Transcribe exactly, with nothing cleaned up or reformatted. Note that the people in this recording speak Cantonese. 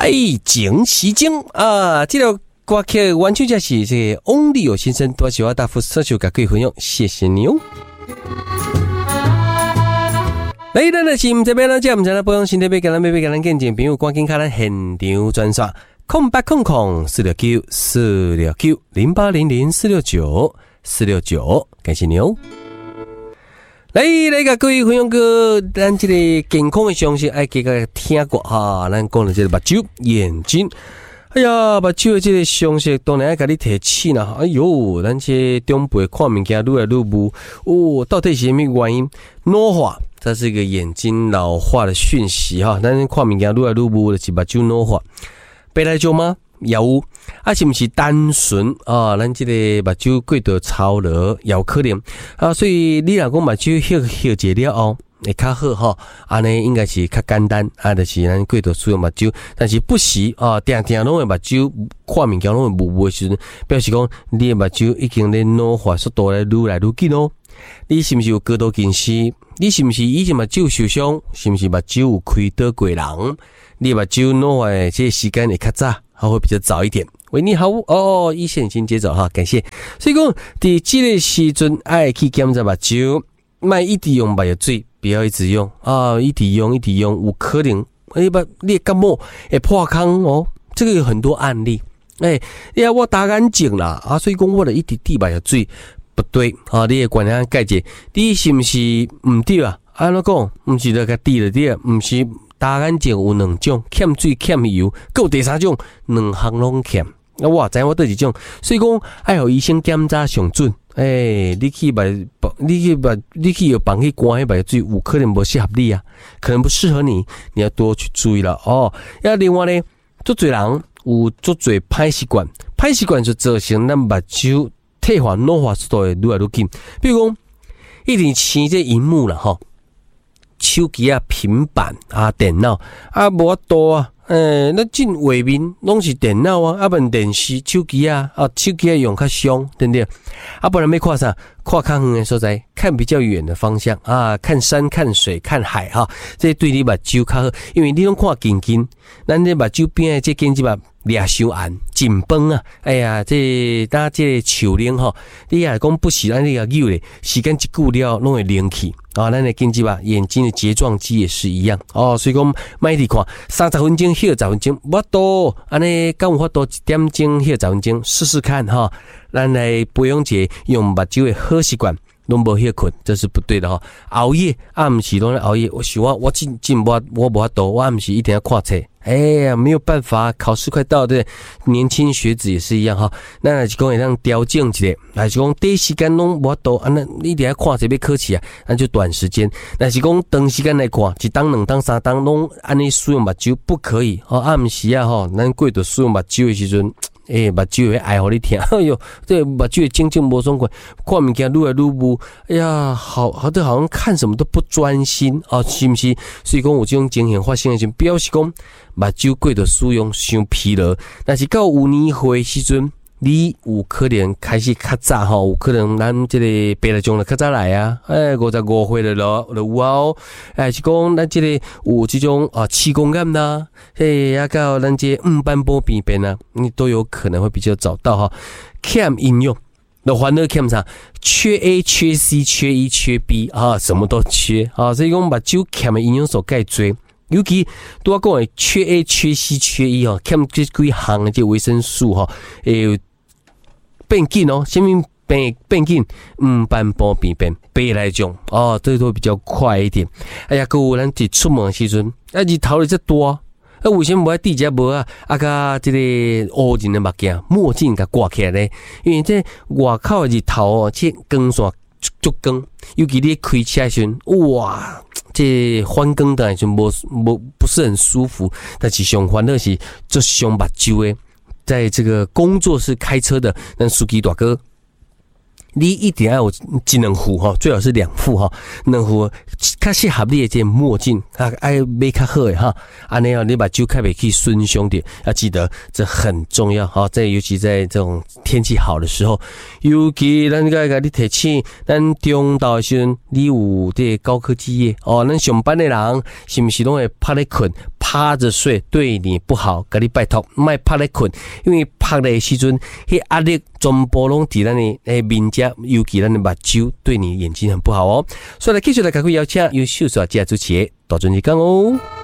哎，景是景啊！这条歌曲完全就是这个翁立友先生多喜欢大夫社区给各位朋友，谢谢你哦。来，咱的是唔这边呢，这唔知啦，不用新台北，跟咱妹妹，跟咱见见朋友，赶紧看咱现场专刷，空八空空四六九四六九零八零零四六九四六九，感谢你哦。来，来个各位朋友哥，咱这个健康的常识爱给个听过哈，咱讲的这个目睭、眼睛，哎呀，目睭的这个常识当然爱给你提醒啦。哎呦，咱这中辈看物件愈来愈无哦，到底是什么原因？老化，这是一个眼睛老化的讯息哈。咱看物件愈来愈无就是目睭老化，白内障吗？也有，啊，是不是单纯啊？咱这个目睭过度操劳也有可能啊，所以你若讲目睭休休解了后会较好哈，安尼应该是较简单啊，就是咱过度使用目睭，但是不时啊，定定拢会目睭看物件拢会模糊的时阵，表示讲你的目睭已经咧老化速度咧愈来愈紧哦。你是不是有高度近视？你是不是以前目睭受伤？是不是目睭有开刀过人？你目睭老化的这个时间会较早？它会比较早一点。喂，你好哦，医生已经接走哈，感谢。所以讲，在这个时阵爱去检查目睭，卖一直用目药水，不要一直用啊，一直用一直用，有可能哎把你感冒会破康哦。这个有很多案例。哎，呀，我打眼镜啦啊，所以讲我的一直滴目药水不对啊，你的观念解解，你是不是唔对啊？安怎讲？唔是那个滴了滴，唔是。打眼镜有两种，欠水欠油，还有第三种，两项拢欠。啊，我知我倒一种，所以讲爱互医生检查上准。诶、欸，你去把，你去把，你去有绑去关迄把水，有可能不适合你啊，可能不适合你，你要多去注意了哦。要另外呢，足侪人有足侪歹习惯，歹习惯就造成咱目睭退化老化速度会愈来愈紧。比如讲，一直黐这荧幕啦，吼。手机啊、平板啊、电脑啊，无法度啊，诶，那进画面拢是电脑啊，啊，不然电视、手机啊，啊，手机啊用较凶，对不对？啊，不然要看啥？看较远的所在，看比较远的方向啊，看山、看水、看海哈，这对你目睭较好，因为你拢看近近，咱这目睭边的这根即目掠伤暗、紧绷啊，哎呀，这搭这树林吼，你若讲不是咱这个扭咧，时间一久了拢会灵去。啊，咱的眼睛吧，眼睛的睫状肌也是一样哦，所以讲卖你看三十分钟、歇十分钟，无多，安尼敢有法度一点钟、歇十分钟，试试看哈。咱来培养一个用目睭的好习惯，拢无歇困，这是不对的哈。熬夜啊，不是拢熬夜，我想我我进进我我无法度，我不是一定要看册。哎呀，没有办法，考试快到，对，年轻学子也是一样哈。那若是讲会当调整一下，若是讲短时间拢无法度，啊，那你一定要看这要考试啊，那就短时间。若是讲长时间来看，一档、两档、三档拢安尼使用目睭不可以哦。啊，毋是啊吼，咱过度使用目睭的时阵。诶、欸，目睭会哀互你听，哎哟，这目睭静静无爽快，看物件愈来愈无，哎呀，好好的好像看什么都不专心啊，是不是？所以讲有这种情形发生的时候，表示讲目睭过度使用伤疲劳，但是到有年岁时阵。你有可能开始较早吼，有可能咱这个白内障就较早来啊，哎，五十五岁了咯，就有啊，哎，是讲咱这个有这种啊气功感呐，嘿，啊到咱这黄斑部病变啊，你都有可能会比较早到哈。欠应用，那烦恼欠啥？缺 A、缺 C、缺 E、缺 B 啊，什么都缺啊，所以讲目睭欠的营养素介多。尤其拄我讲的缺 A、缺 C、缺 E 吼，欠这几项的这维生素吼，诶。变紧哦，什么变变紧？黄斑部病变、白内障哦，这都比较快一点。哎呀，各位咱一出门的时阵，啊日头咧这多，啊为什么无爱地只无啊？啊甲这个乌人的目镜、墨镜甲挂起来咧？因为这外口的日头哦，这光线足光，尤其你开车的时阵，哇，这反光当然就无无不是很舒服。但是上烦恼是做伤目睭的。在这个工作室开车的咱司机大哥，你一定要有一两副哈，最好是两副哈，两副较适合你的这墨镜啊，爱买较好的哈，安尼啊，你把睭较袂去损伤的，要记得这很重要哈，在尤其在这种天气好的时候，尤其咱个个你提醒，咱中昼的时阵，你有这高科技业哦，咱上班的人是不是拢会拍咧困？ 趴着睡对你不好，给你拜托，莫趴来困，因为趴的时阵，迄压力全部拢伫咱的诶面颊，尤其咱的目睭，对你眼睛很不好哦。所以来继续来赶快邀请优秀作家主持大专时间哦。